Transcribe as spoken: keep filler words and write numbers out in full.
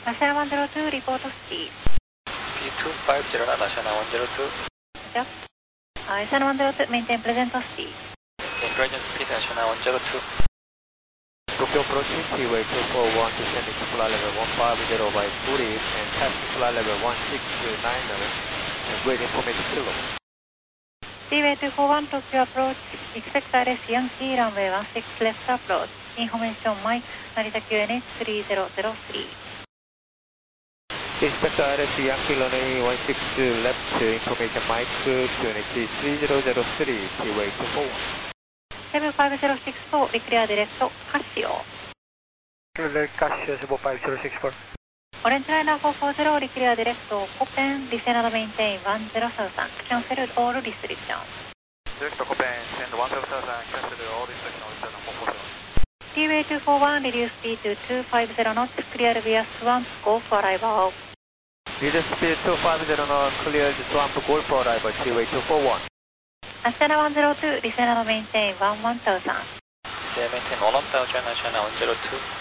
National one zero two, report speed. Speed two five zero nine, National one zero two. Yep. Uh, National one zero two, maintain present speed. Maintain present speed, National one zero two. Tokyo approaching, T-way two four one, descending to flight level one five zero by forty, and passing flight level one six nine zero, and great information kilo. T-way two four one, Tokyo approach, expect R S Yankee, runway one six left approach. Information Mike, Narita Q N H three zero zero three. Expect R S Yankee runway one six left, information Mike, Q N H three zero zero three, T-way two four one. seven five zero six four, declare direct Casio. Declare Casio, seven five zero six four. Orange Liner four four zero, declare direct Copen, descend and maintain one zero thousand, cancel all restrictions. Direct Copen, send one zero thousand, cancel all restrictions, descend four four zero. T-way two four one, reduce speed to two five zero knots, clear via Swamp, go for arrival. Reduce speed two five zero knots, clear the Swamp, go for arrival, T-way two four one. National one zero two, descend and maintain one one thousand. Maintain one one thousand, National one zero two.